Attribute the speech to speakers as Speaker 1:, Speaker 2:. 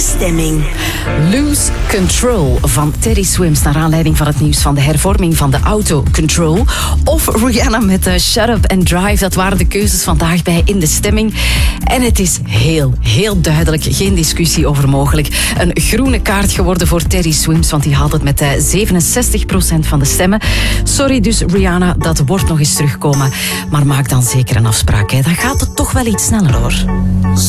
Speaker 1: stemming.
Speaker 2: Lose Control van Teddy Swims naar aanleiding van het nieuws van de hervorming van de auto Control. Of Rihanna met Shut Up and Drive. Dat waren de keuzes vandaag bij In de Stemming. En het is heel duidelijk, geen discussie over mogelijk. Een groene kaart geworden voor Teddy Swims, want die haalt het met 67% van de stemmen. Sorry dus Rihanna, dat wordt nog eens terugkomen. Maar maak dan zeker een afspraak, hè. Dan gaat het toch wel iets sneller hoor.